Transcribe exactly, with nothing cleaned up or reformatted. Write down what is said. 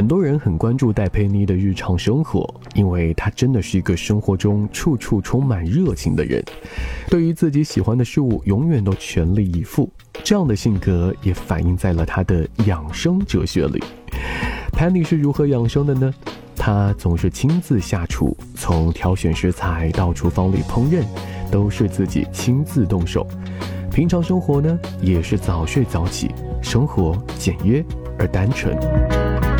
很多人很关注戴佩妮的日常生活，因为她真的是一个生活中处处充满热情的人，对于自己喜欢的事物永远都全力以赴，这样的性格也反映在了她的养生哲学里。Penny 是如何养生的呢？她总是亲自下厨，从挑选食材到厨房里烹饪，都是自己亲自动手。平常生活呢，也是早睡早起，生活简约而单纯。